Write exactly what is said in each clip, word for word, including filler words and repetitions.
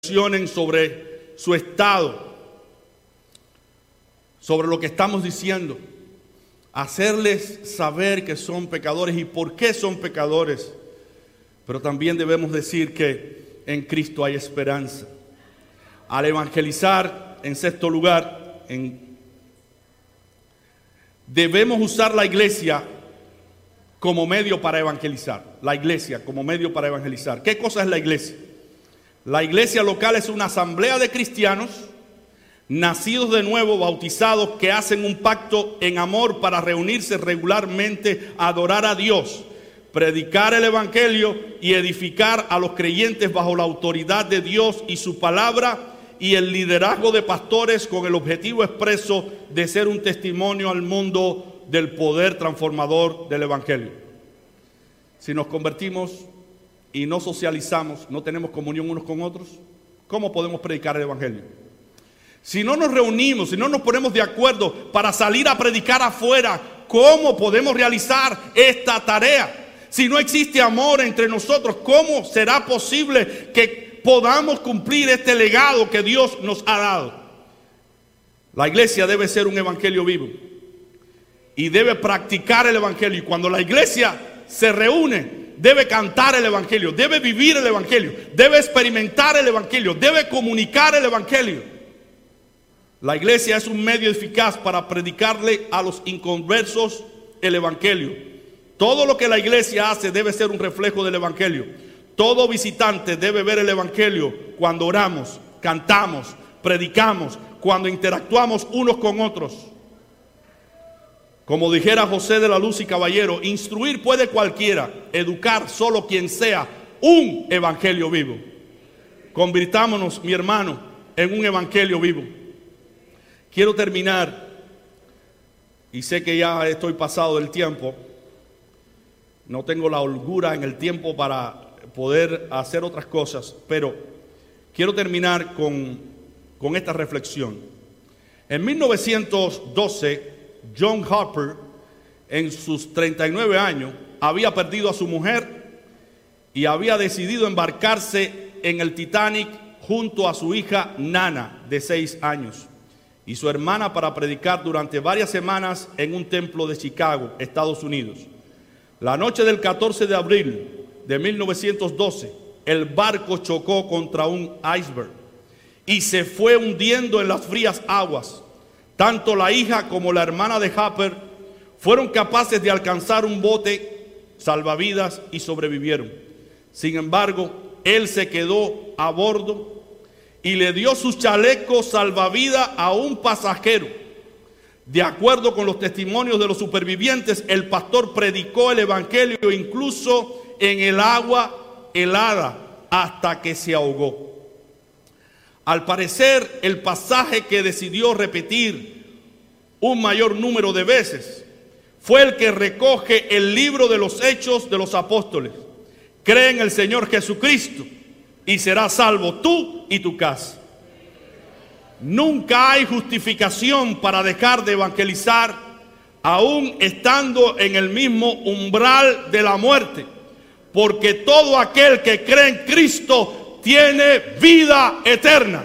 sobre su estado, sobre lo que estamos diciendo, hacerles saber que son pecadores y por qué son pecadores, pero también debemos decir que en Cristo hay esperanza. Al evangelizar, en sexto lugar, en, debemos usar la iglesia como medio para evangelizar. La iglesia como medio para evangelizar. ¿Qué cosa es la iglesia? La iglesia local es una asamblea de cristianos nacidos de nuevo, bautizados, que hacen un pacto en amor para reunirse regularmente a adorar a Dios, predicar el evangelio y edificar a los creyentes bajo la autoridad de Dios y su palabra y el liderazgo de pastores, con el objetivo expreso de ser un testimonio al mundo del poder transformador del evangelio. Si nos convertimos y no socializamos, no tenemos comunión unos con otros, ¿cómo podemos predicar el evangelio? Si no nos reunimos, si no nos ponemos de acuerdo para salir a predicar afuera, ¿cómo podemos realizar esta tarea? Si no existe amor entre nosotros, ¿cómo será posible que podamos cumplir este legado que Dios nos ha dado? La iglesia debe ser un evangelio vivo y debe practicar el evangelio. Y cuando la iglesia se reúne, debe cantar el evangelio, debe vivir el evangelio, debe experimentar el evangelio, debe comunicar el evangelio. La iglesia es un medio eficaz para predicarle a los inconversos el evangelio. Todo lo que la iglesia hace debe ser un reflejo del evangelio. Todo visitante debe ver el evangelio cuando oramos, cantamos, predicamos, cuando interactuamos unos con otros. Como dijera José de la Luz y Caballero, instruir puede cualquiera, educar solo quien sea un evangelio vivo. Convirtámonos, mi hermano, en un evangelio vivo. Quiero terminar, y sé que ya estoy pasado del tiempo, no tengo la holgura en el tiempo para poder hacer otras cosas, pero quiero terminar con, con esta reflexión. En mil novecientos doce, John Harper, en sus treinta y nueve años, había perdido a su mujer y había decidido embarcarse en el Titanic junto a su hija Nana, de seis años, y su hermana, para predicar durante varias semanas en un templo de Chicago, Estados Unidos. La noche del catorce de abril de mil novecientos doce, el barco chocó contra un iceberg y se fue hundiendo en las frías aguas. Tanto la hija como la hermana de Harper fueron capaces de alcanzar un bote salvavidas y sobrevivieron. Sin embargo, él se quedó a bordo y le dio sus chalecos salvavidas a un pasajero. De acuerdo con los testimonios de los supervivientes, el pastor predicó el evangelio incluso en el agua helada hasta que se ahogó. Al parecer, el pasaje que decidió repetir un mayor número de veces fue el que recoge el libro de los Hechos de los Apóstoles. Cree en el Señor Jesucristo y serás salvo tú y tu casa. Nunca hay justificación para dejar de evangelizar, aún estando en el mismo umbral de la muerte, porque todo aquel que cree en Cristo tiene vida eterna.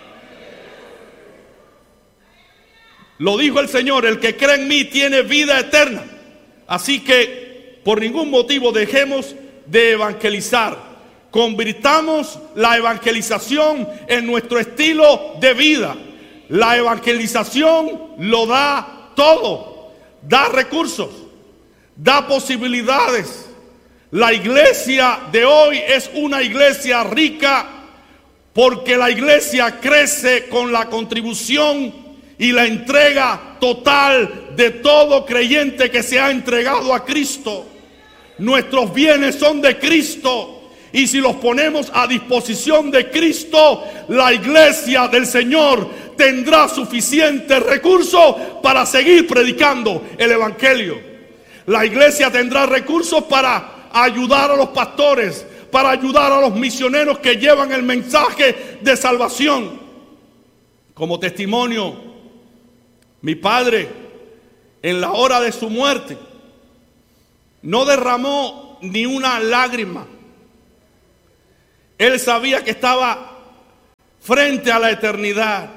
Lo dijo el Señor: el que cree en mí tiene vida eterna. Así que por ningún motivo dejemos de evangelizar. Convirtamos la evangelización en nuestro estilo de vida. La evangelización lo da todo. Da recursos, da posibilidades. La iglesia de hoy es una iglesia rica porque la iglesia crece con la contribución y la entrega total de todo creyente que se ha entregado a Cristo. Nuestros bienes son de Cristo. Y si los ponemos a disposición de Cristo, la iglesia del Señor tendrá suficientes recursos para seguir predicando el evangelio. La iglesia tendrá recursos para ayudar a los pastores, para ayudar a los misioneros que llevan el mensaje de salvación. Como testimonio, mi padre, en la hora de su muerte, no derramó ni una lágrima. Él sabía que estaba frente a la eternidad.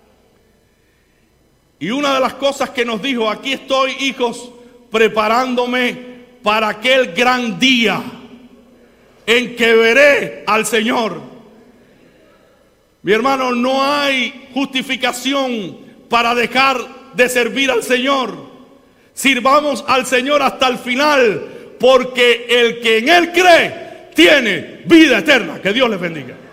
Y una de las cosas que nos dijo: aquí estoy, hijos, preparándome para aquel gran día en que veré al Señor. Mi hermano, no hay justificación para dejar de servir al Señor. Sirvamos al Señor hasta el final, porque el que en Él cree tiene vida eterna. Que Dios les bendiga.